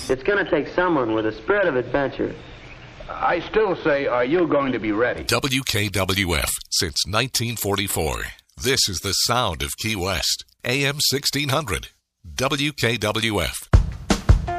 It's going to take someone with a spirit of adventure. I still say, are you going to be ready? WKWF since 1944. This is the sound of Key West. AM 1600. WKWF.